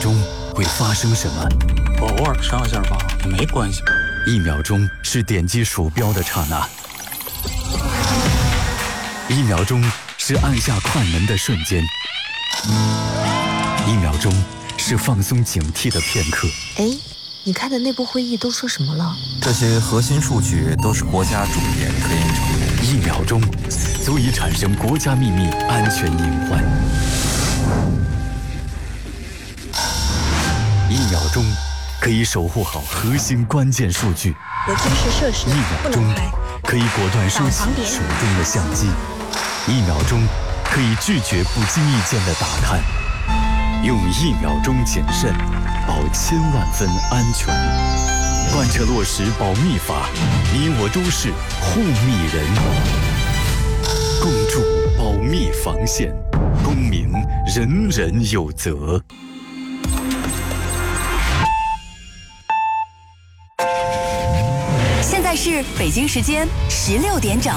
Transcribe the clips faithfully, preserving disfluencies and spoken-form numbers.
钟会发生什么？ 偶尔上下吧，没关系。 一秒钟是点击鼠标的刹那，一秒钟是按下快门的瞬间，一秒钟是放松警惕的片刻。 哎，你开的内部会议都说什么了？ 这些核心数据都是国家主研科研成果。 一秒钟足以产生国家秘密安全隐患。一秒钟可以守护好核心关键数据。 有军事设施一秒钟可以果断收起手中的相机。一秒钟可以拒绝不经意间的打探。用一秒钟谨慎，保千万分安全。贯彻落实保密法，你我都是护密人。共筑保密防线，公民人人有责。 现在是北京时间十六点整。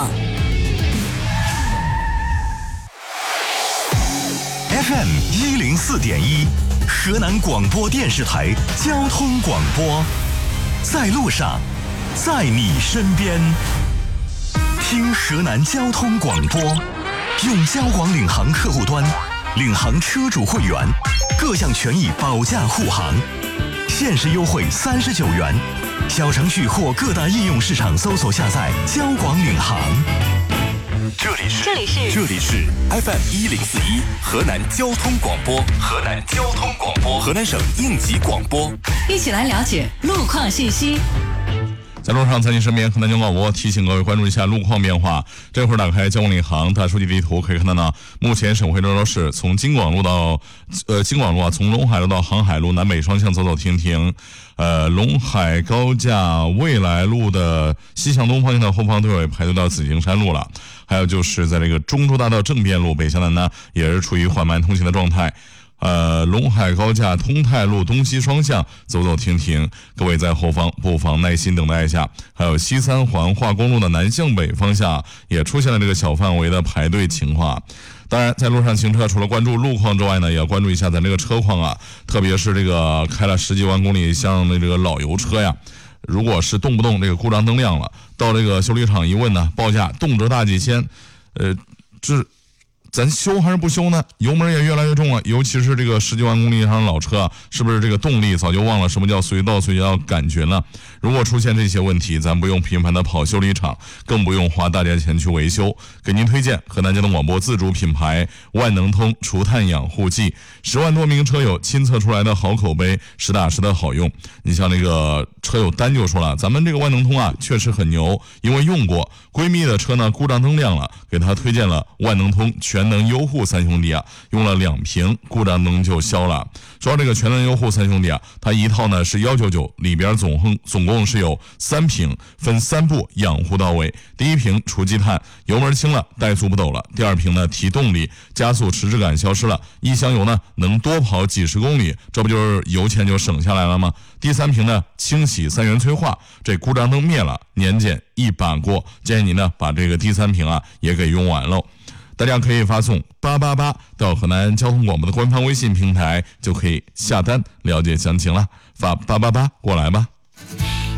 F M 一零四点一，河南广播电视台交通广播，在路上，在你身边。听河南交通广播，用交广领航客户端，领航车主会员，各项权益保驾护航，限时优惠三十九元。小程序或各大应用市场搜索下载交广领航。这里是这里是这里是 F M 一零四一河南交通广播，河南交通广播，河南省应急广播。 一起来了解路况信息。 在路上，在您身边，河南交通广播提醒各位关注一下路况变化。这会儿打开交通领航大数据地图，可以看到呢，目前省会郑州市从京广路到呃京广路啊，从陇海路到航海路南北双向走走停停。呃，陇海高架未来路的西向东方向的后方队尾排队到紫金山路了。还有就是在这个中州大道正边路北向南呢，也是处于缓慢通行的状态。呃，陇海高架通泰路东西双向走走停停，各位在后方不妨耐心等待一下。还有西三环化工路的南向北方向也出现了这个小范围的排队情况。当然，在路上行车除了关注路况之外呢，也要关注一下咱这个车况啊，特别是这个开了十几万公里，像那这个老油车呀，如果是动不动这个故障灯亮了，到这个修理厂一问呢，报价动辄大几千，呃，这。咱修还是不修呢？油门也越来越重了，尤其是这个十几万公里以上的老车啊，是不是这个动力早就忘了什么叫随到随到感觉呢？如果出现这些问题，咱不用频繁的跑修理厂，更不用花大价钱去维修。给您推荐河南交通广播自主品牌万能通除碳养护剂，十万多名车友亲测出来的好口碑，实打实的好用。你像那个车友单就说了，咱们这个万能通啊确实很牛，因为用过闺蜜的车呢故障灯亮了，给她推荐了万能通全能优护三兄弟啊，用了两瓶故障灯就消了。说这个全能优护三兄弟啊，它一套呢是一九九九，里边总共总共是有三瓶，分三步养护到位。第一瓶除积碳，油门轻了，怠速不抖了；第二瓶呢提动力，加速迟滞感消失了，一箱油呢能多跑几十公里，这不就是油钱就省下来了吗？第三瓶呢清洗三元催化，这故障灯灭了，年检一把过。建议您呢把这个第三瓶啊也给用完喽。大家可以发送八八八到河南交通广播的官方微信平台，就可以下单了解详情了。发八八八过来吧。